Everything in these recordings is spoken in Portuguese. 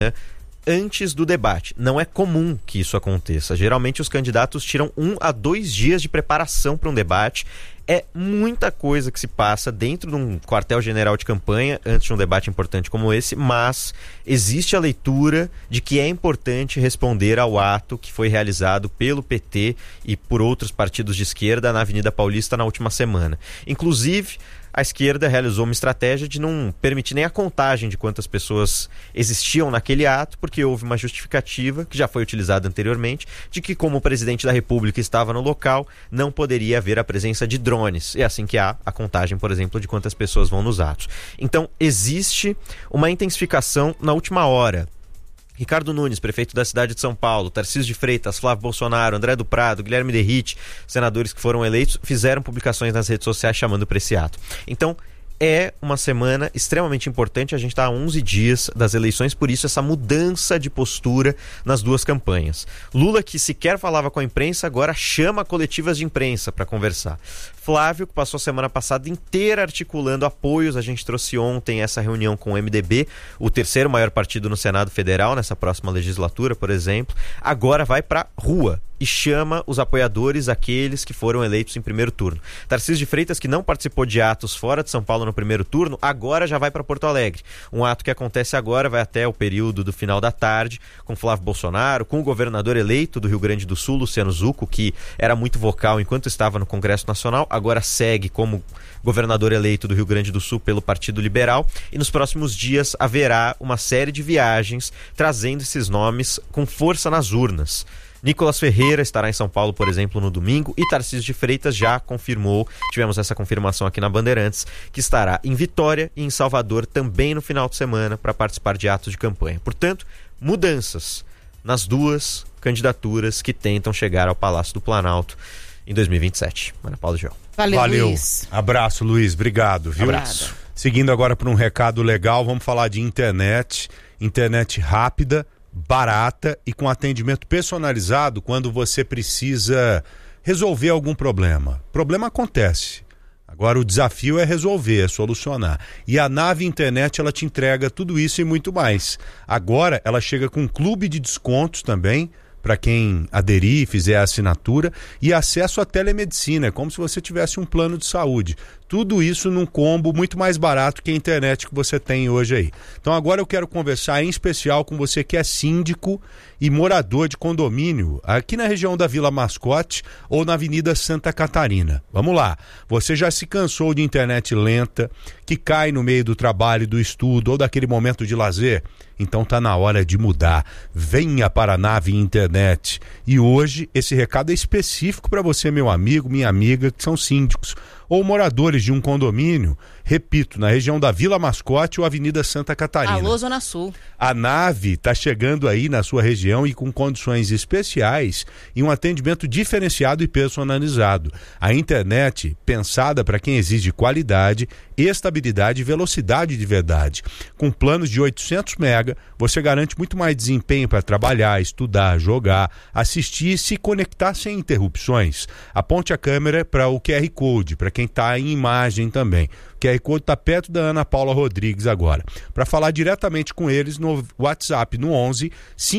antes do debate. Não é comum que isso aconteça. Geralmente os candidatos tiram 1 a 2 dias de preparação para um debate. É muita coisa que se passa dentro de um quartel-general de campanha antes de um debate importante como esse, mas existe a leitura de que é importante responder ao ato que foi realizado pelo PT e por outros partidos de esquerda na Avenida Paulista na última semana. Inclusive, a esquerda realizou uma estratégia de não permitir nem a contagem de quantas pessoas existiam naquele ato, porque houve uma justificativa, que já foi utilizada anteriormente, de que como o presidente da República estava no local, não poderia haver a presença de drones. É assim que há a contagem, por exemplo, de quantas pessoas vão nos atos. Então, existe uma intensificação na última hora. Ricardo Nunes, prefeito da cidade de São Paulo, Tarcísio de Freitas, Flávio Bolsonaro, André do Prado, Guilherme Derrite, senadores que foram eleitos, fizeram publicações nas redes sociais chamando para esse ato. Então, é uma semana extremamente importante, a gente está a 11 dias das eleições, por isso essa mudança de postura nas duas campanhas. Lula, que sequer falava com a imprensa, agora chama coletivas de imprensa para conversar. Flávio, que passou a semana passada inteira articulando apoios, a gente trouxe ontem essa reunião com o MDB, o terceiro maior partido no Senado Federal, nessa próxima legislatura, por exemplo, agora vai para rua e chama os apoiadores, aqueles que foram eleitos em primeiro turno. Tarcísio de Freitas, que não participou de atos fora de São Paulo no primeiro turno, agora já vai para Porto Alegre. Um ato que acontece agora, vai até o período do final da tarde, com Flávio Bolsonaro, com o governador eleito do Rio Grande do Sul, Luciano Zucco, que era muito vocal enquanto estava no Congresso Nacional, agora segue como governador eleito do Rio Grande do Sul pelo Partido Liberal, e nos próximos dias haverá uma série de viagens trazendo esses nomes com força nas urnas. Nicolas Ferreira estará em São Paulo, por exemplo, no domingo, e Tarcísio de Freitas já confirmou, tivemos essa confirmação aqui na Bandeirantes, que estará em Vitória e em Salvador também no final de semana para participar de atos de campanha. Portanto, mudanças nas duas candidaturas que tentam chegar ao Palácio do Planalto em 2027. Ana Paula Gil. Valeu, Luiz. Abraço, Luiz. Obrigado, viu? Abraço. Seguindo agora para um recado legal, vamos falar de internet. Internet rápida, barata e com atendimento personalizado quando você precisa resolver algum problema. Problema acontece. Agora o desafio é resolver, é solucionar. E a Nave Internet, ela te entrega tudo isso e muito mais. Agora ela chega com um clube de descontos também, para quem aderir, fizer a assinatura, e acesso à telemedicina, é como se você tivesse um plano de saúde. Tudo isso num combo muito mais barato que a internet que você tem hoje aí. Então agora eu quero conversar em especial com você que é síndico e morador de condomínio aqui na região da Vila Mascote ou na Avenida Santa Catarina. Vamos lá, você já se cansou de internet lenta, que cai no meio do trabalho, do estudo ou daquele momento de lazer? Então tá na hora de mudar. Venha para a Nave Internet. E hoje esse recado é específico para você, meu amigo, minha amiga, que são síndicos ou moradores de um condomínio, repito, na região da Vila Mascote ou Avenida Santa Catarina. Alô, Zona Sul. A Nave está chegando aí na sua região e com condições especiais e um atendimento diferenciado e personalizado. A internet pensada para quem exige qualidade, estabilidade e velocidade de verdade. Com planos de 800 mega, você garante muito mais desempenho para trabalhar, estudar, jogar, assistir e se conectar sem interrupções. Aponte a câmera para o QR Code, para quem está em imagem também. O QR Code está perto da Ana Paula Rodrigues agora. Para falar diretamente com eles no WhatsApp, no 11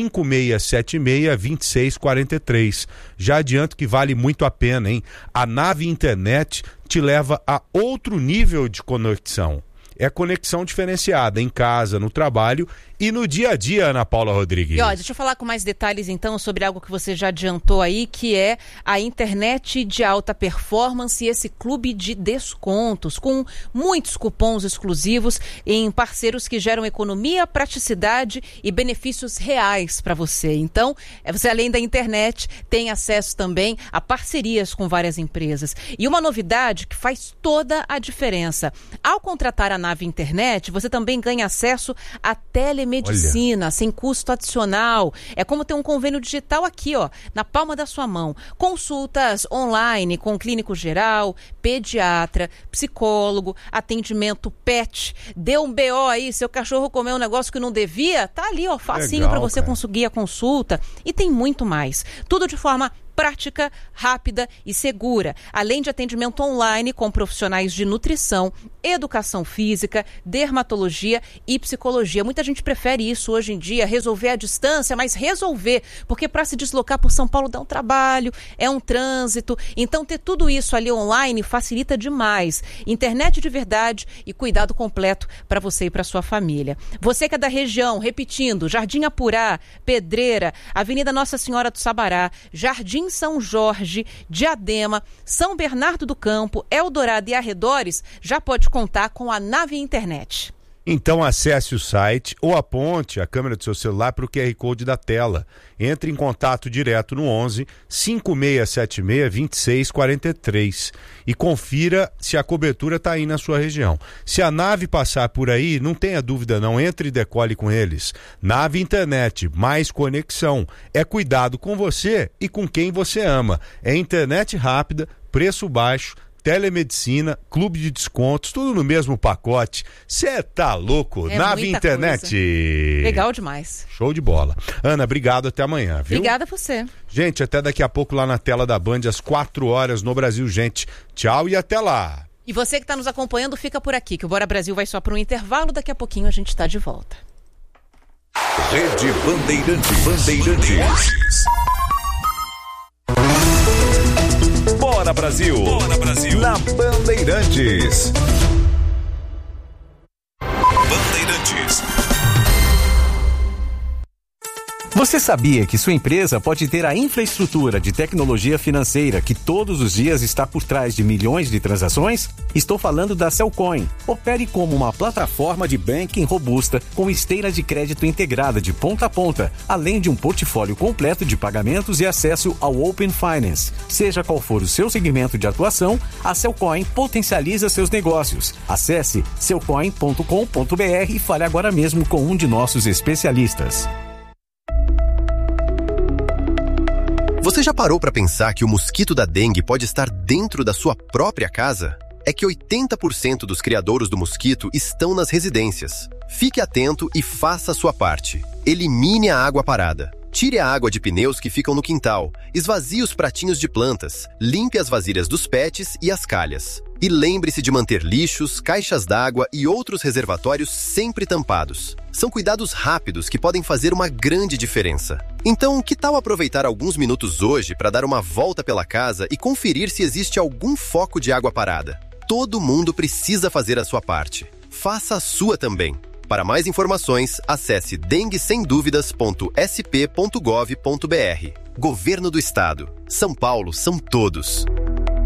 5676 2643. Já adianto que vale muito a pena, hein? A Nave Internet te leva a outro nível de conexão. É conexão diferenciada em casa, no trabalho e no dia a dia, Ana Paula Rodrigues. E ó, deixa eu falar com mais detalhes então sobre algo que você já adiantou aí, que é a internet de alta performance e esse clube de descontos, com muitos cupons exclusivos em parceiros que geram economia, praticidade e benefícios reais para você. Então, você além da internet tem acesso também a parcerias com várias empresas. E uma novidade que faz toda a diferença. Ao contratar a Nave Internet, você também ganha acesso à telemedicina, sem custo adicional. É como ter um convênio digital aqui, ó, na palma da sua mão. Consultas online com clínico geral, pediatra, psicólogo, atendimento pet. Deu um BO aí, seu cachorro comeu um negócio que não devia, tá ali, ó, facinho para você conseguir a consulta. E tem muito mais. Tudo de forma prática, rápida e segura, além de atendimento online com profissionais de nutrição, educação física, dermatologia e psicologia. Muita gente prefere isso hoje em dia, resolver à distância, mas resolver, porque para se deslocar por São Paulo dá um trabalho, é um trânsito, então ter tudo isso ali online facilita demais. Internet de verdade e cuidado completo para você e para sua família. Você que é da região, repetindo, Jardim Apurá, Pedreira, Avenida Nossa Senhora do Sabará, Jardim São Jorge, Diadema, São Bernardo do Campo, Eldorado e arredores, já pode contar com a Nave Internet. Então acesse o site ou aponte a câmera do seu celular para o QR Code da tela. Entre em contato direto no 11 5676 2643 e confira se a cobertura está aí na sua região. Se a Nave passar por aí, não tenha dúvida não, entre e decole com eles. Nave Internet, mais conexão. É cuidado com você e com quem você ama. É internet rápida, preço baixo, telemedicina, clube de descontos, tudo no mesmo pacote. Cê tá louco? Nave Internet. Coisa. Legal demais. Show de bola. Ana, obrigado, até amanhã, viu? Obrigada a você. Gente, até daqui a pouco lá na tela da Band, às 4h no Brasil, gente. Tchau e até lá. E você que está nos acompanhando, fica por aqui, que o Bora Brasil vai só para um intervalo, daqui a pouquinho a gente está de volta. Rede Bandeirantes. Bora Brasil! Bora Brasil! Na Bandeirantes. Bandeirantes. Você sabia que sua empresa pode ter a infraestrutura de tecnologia financeira que todos os dias está por trás de milhões de transações? Estou falando da Cellcoin. Opere como uma plataforma de banking robusta com esteira de crédito integrada de ponta a ponta, além de um portfólio completo de pagamentos e acesso ao Open Finance. Seja qual for o seu segmento de atuação, a Cellcoin potencializa seus negócios. Acesse cellcoin.com.br e fale agora mesmo com um de nossos especialistas. Você já parou para pensar que o mosquito da dengue pode estar dentro da sua própria casa? É que 80% dos criadouros do mosquito estão nas residências. Fique atento e faça a sua parte. Elimine a água parada. Tire a água de pneus que ficam no quintal. Esvazie os pratinhos de plantas. Limpe as vasilhas dos pets e as calhas. E lembre-se de manter lixos, caixas d'água e outros reservatórios sempre tampados. São cuidados rápidos que podem fazer uma grande diferença. Então, que tal aproveitar alguns minutos hoje para dar uma volta pela casa e conferir se existe algum foco de água parada? Todo mundo precisa fazer a sua parte. Faça a sua também. Para mais informações, acesse denguesemduvidas.sp.gov.br. Governo do Estado. São Paulo são todos.